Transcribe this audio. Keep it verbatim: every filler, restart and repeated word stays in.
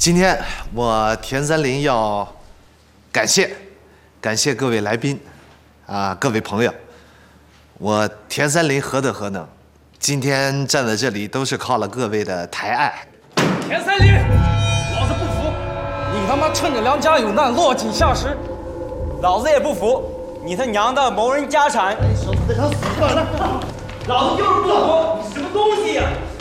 今天我田三林要感谢感谢各位来宾，啊，各位朋友，我田三林何德何能？今天站在这里都是靠了各位的抬爱。 田三林，老子不服！你他妈趁着良家有难落井下石， 老子也不服！你他娘的谋人家产！ 小子，这条死算了！ 老子就是不服！你什么东西呀、啊？